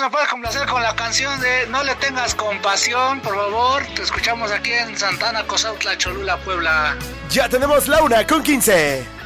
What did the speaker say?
me puedes complacer con la canción de No le tengas compasión, por favor. Te escuchamos aquí en Santana, Cozautla, Cholula, Puebla. Ya tenemos la 1:15.